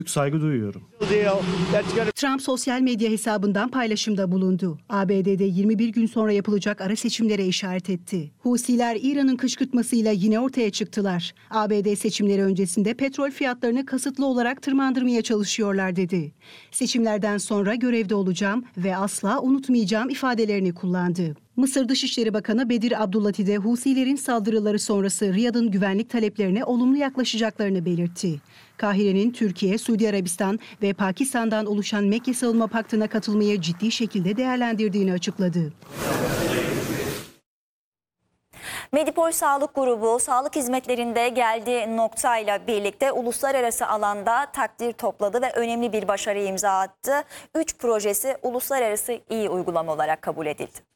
saygı duyuyorum. Trump sosyal medya hesabından paylaşımda bulundu. ABD'de 21 gün sonra yapılacak ara seçimlere işaret etti. Husiler İran'ın kışkırtmasıyla yine ortaya çıktılar. ABD seçimleri öncesinde petrol fiyatlarını kasıtlı olarak tırmandırmaya çalışıyorlar dedi. Seçimlerden sonra görevde olacağım ve asla unutmayacağım ifadelerini kullandı. Mısır Dışişleri Bakanı Bedir Abdulati de Husilerin saldırıları sonrası Riyad'ın güvenlik taleplerine olumlu yaklaşacaklarını belirtti. Kahire'nin Türkiye, Suudi Arabistan ve Pakistan'dan oluşan Mekke Savunma Paktı'na katılmayı ciddi şekilde değerlendirdiğini açıkladı. Medipol Sağlık Grubu sağlık hizmetlerinde geldiği noktayla birlikte uluslararası alanda takdir topladı ve önemli bir başarı imza attı. 3 projesi uluslararası iyi uygulama olarak kabul edildi.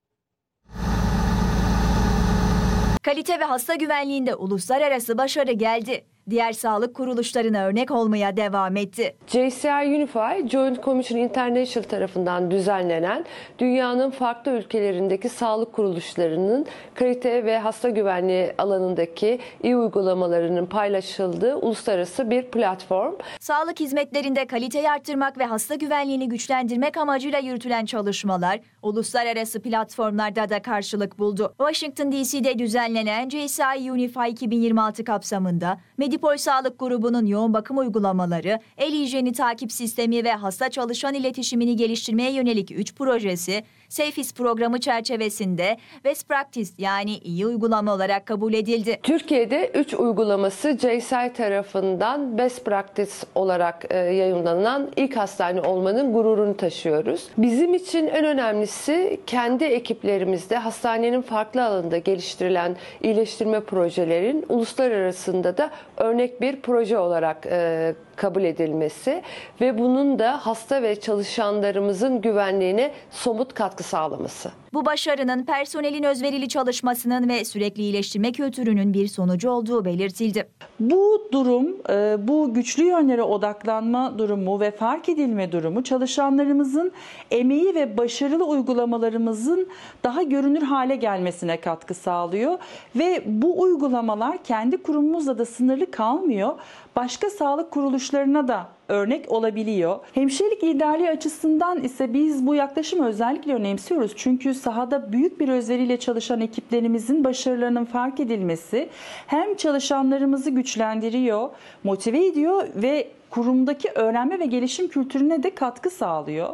Kalite ve hasta güvenliğinde uluslararası başarı geldi. Diğer sağlık kuruluşlarına örnek olmaya devam etti. JCI Unify, Joint Commission International tarafından düzenlenen dünyanın farklı ülkelerindeki sağlık kuruluşlarının kalite ve hasta güvenliği alanındaki iyi uygulamalarının paylaşıldığı uluslararası bir platform. Sağlık hizmetlerinde kaliteyi arttırmak ve hasta güvenliğini güçlendirmek amacıyla yürütülen çalışmalar uluslararası platformlarda da karşılık buldu. Washington DC'de düzenlenen JCI Unify 2026 kapsamında Medipol Sağlık Grubu'nun yoğun bakım uygulamaları, el hijyeni takip sistemi ve hasta çalışan iletişimini geliştirmeye yönelik 3 projesi, SAFES programı çerçevesinde Best Practice yani iyi uygulama olarak kabul edildi. Türkiye'de 3 uygulaması JCI tarafından Best Practice olarak yayınlanan ilk hastane olmanın gururunu taşıyoruz. Bizim için en önemlisi kendi ekiplerimizde hastanenin farklı alanında geliştirilen iyileştirme projelerin uluslararasında da örnek bir proje olarak kabul edilmesi ve bunun da hasta ve çalışanlarımızın güvenliğine somut katkı sağlaması. Bu başarının personelin özverili çalışmasının ve sürekli iyileştirme kültürünün bir sonucu olduğu belirtildi. Bu durum, bu güçlü yönlere odaklanma durumu ve fark edilme durumu çalışanlarımızın emeği ve başarılı uygulamalarımızın daha görünür hale gelmesine katkı sağlıyor ve bu uygulamalar kendi kurumumuzla da sınırlı kalmıyor. Başka sağlık kuruluşlarına da örnek olabiliyor. Hemşirelik liderliği açısından ise biz bu yaklaşımı özellikle önemsiyoruz. Çünkü sahada büyük bir özveriyle çalışan ekiplerimizin başarılarının fark edilmesi hem çalışanlarımızı güçlendiriyor, motive ediyor ve kurumdaki öğrenme ve gelişim kültürüne de katkı sağlıyor.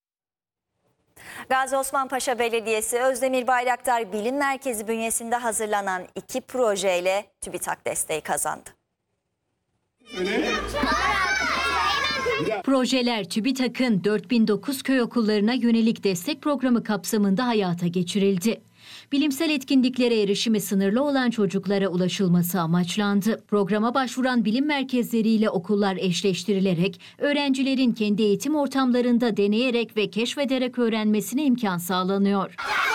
Gazi Osman Paşa Belediyesi Özdemir Bayraktar Bilim Merkezi bünyesinde hazırlanan 2 projeyle TÜBİTAK desteği kazandı. Projeler TÜBİTAK'ın 4009 köy okullarına yönelik destek programı kapsamında hayata geçirildi. Bilimsel etkinliklere erişimi sınırlı olan çocuklara ulaşılması amaçlandı. Programa başvuran bilim merkezleriyle okullar eşleştirilerek öğrencilerin kendi eğitim ortamlarında deneyerek ve keşfederek öğrenmesine imkan sağlanıyor.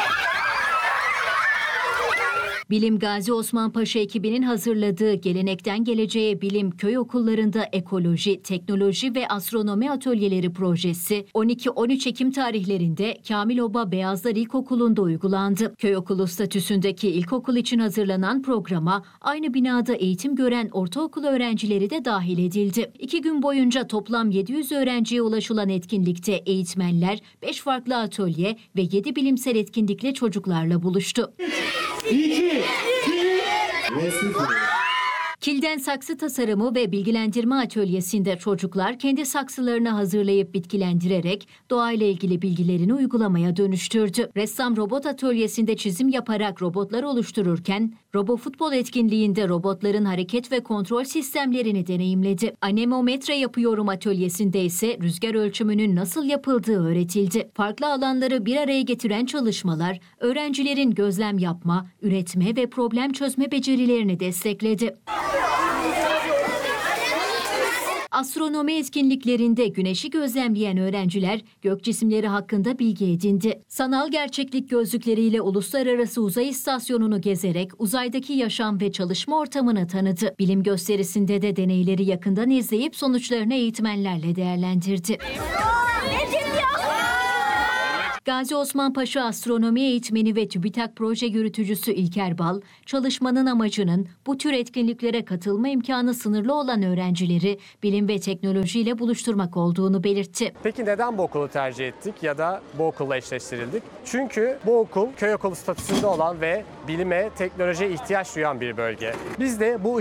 Bilim Gazi Osman Paşa ekibinin hazırladığı Gelenekten Geleceğe Bilim köy okullarında ekoloji, teknoloji ve astronomi atölyeleri projesi 12-13 Ekim tarihlerinde Kamiloba Beyazlar İlkokulu'nda uygulandı. Köy okulu statüsündeki ilkokul için hazırlanan programa aynı binada eğitim gören ortaokul öğrencileri de dahil edildi. 2 gün boyunca toplam 700 öğrenciye ulaşılan etkinlikte eğitmenler 5 farklı atölye ve 7 bilimsel etkinlikle çocuklarla buluştu. Kilden saksı tasarımı ve bilgilendirme atölyesinde çocuklar kendi saksılarını hazırlayıp bitkilendirerek doğayla ilgili bilgilerini uygulamaya dönüştürdü. Ressam robot atölyesinde çizim yaparak robotlar oluştururken, RoboFutbol etkinliğinde robotların hareket ve kontrol sistemlerini deneyimledi. Anemometre yapıyorum atölyesinde ise rüzgar ölçümünün nasıl yapıldığı öğretildi. Farklı alanları bir araya getiren çalışmalar, öğrencilerin gözlem yapma, üretme ve problem çözme becerilerini destekledi. Astronomi etkinliklerinde güneşi gözlemleyen öğrenciler gök cisimleri hakkında bilgi edindi. Sanal gerçeklik gözlükleriyle uluslararası uzay istasyonunu gezerek uzaydaki yaşam ve çalışma ortamını tanıdı. Bilim gösterisinde de deneyleri yakından izleyip sonuçlarını eğitmenlerle değerlendirdi. Gazi Osman Paşa Astronomi Eğitmeni ve TÜBİTAK Proje Yürütücüsü İlker Bal, çalışmanın amacının bu tür etkinliklere katılma imkanı sınırlı olan öğrencileri bilim ve teknolojiyle buluşturmak olduğunu belirtti. Peki neden bu okulu tercih ettik ya da bu okulla eşleştirildik? Çünkü bu okul köy okulu statüsünde olan ve bilime, teknolojiye ihtiyaç duyan bir bölge. Biz de bu